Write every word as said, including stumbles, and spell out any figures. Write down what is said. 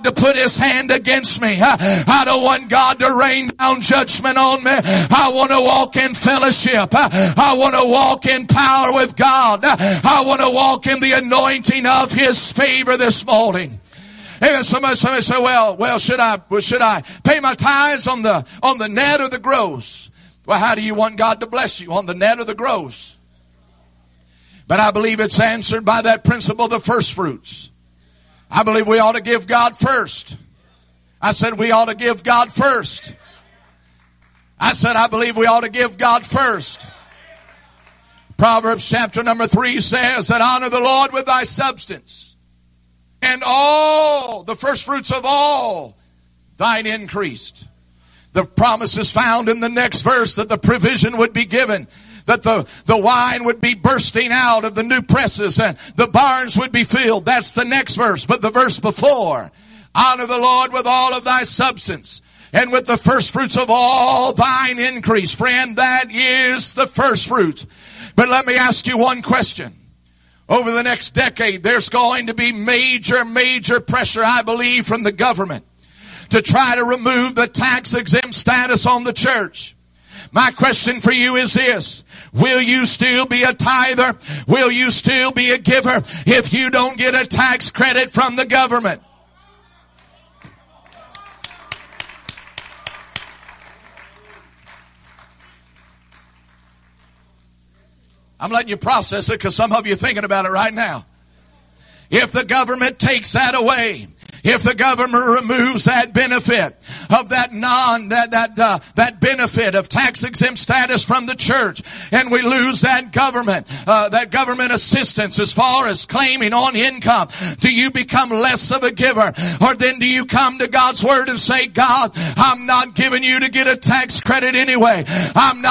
to put his hand against me. I don't want God to rain down judgment on me. I want to walk in fellowship. I want to walk in power with God. I want to walk in the anointing of his favor this morning. And somebody, somebody say, well, well, should I, should I pay my tithes on the, on the net or the gross? Well, how do you want God to bless you? On the net or the gross? But I believe it's answered by that principle, the first fruits. I believe we ought to give God first. I said we ought to give God first. I said I believe we ought to give God first. Proverbs chapter number three says that honor the Lord with thy substance and all, the first fruits of all thine increased. The promise is found in the next verse that the provision would be given, that the, the wine would be bursting out of the new presses and the barns would be filled. That's the next verse. But the verse before, honor the Lord with all of thy substance and with the first fruits of all thine increase. Friend, that is the first fruit. But let me ask you one question. Over the next decade, there's going to be major, major pressure, I believe, from the government to try to remove the tax exempt status on the church. My question for you is this. Will you still be a tither? Will you still be a giver if you don't get a tax credit from the government? I'm letting you process it because some of you are thinking about it right now. If the government takes that away, if the government removes that benefit of that non, that, that, uh, that benefit of tax exempt status from the church, and we lose that government, uh, that government assistance as far as claiming on income, do you become less of a giver? Or then do you come to God's word and say, God, I'm not giving you to get a tax credit anyway. I'm not